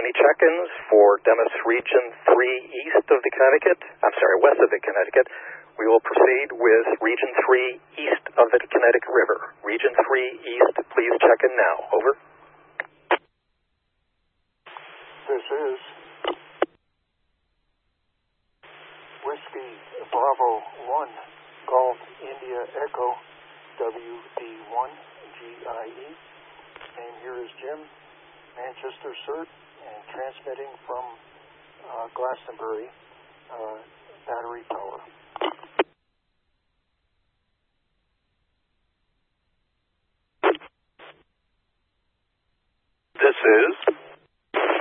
any check-ins for Demis Region 3 west of the Connecticut. We will proceed with Region 3 east of the Connecticut River. Region 3 east, please check in now. Over. This is Whiskey Bravo 1, Golf India Echo, WD1 GIE. And here is Jim, Manchester CERT, and transmitting from Glastonbury Battery Tower. This is